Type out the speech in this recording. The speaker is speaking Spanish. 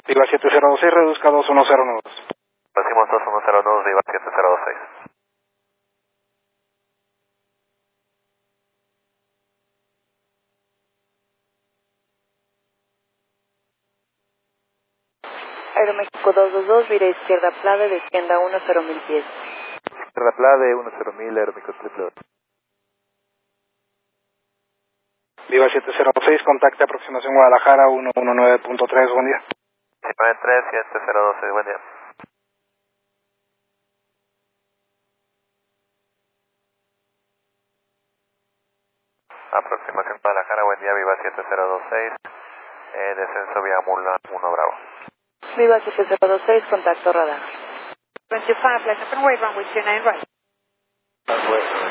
Viva 7026, reduzca 2109. Decimos 2109, Viva 7026. Aeroméxico 222, vira izquierda Plade, descienda 10.000 pies. Izquierda Plade, 10.000, Aeroméxico 888. Viva 706, contacte aproximación Guadalajara 119.3, buen día. 93, 7012, buen día. Aproximación Guadalajara, buen día, Viva 7026. Descenso vía Mula 1 Bravo. Viva 7026, contacto radar. 25, left up and away, runway 29 right. Pues,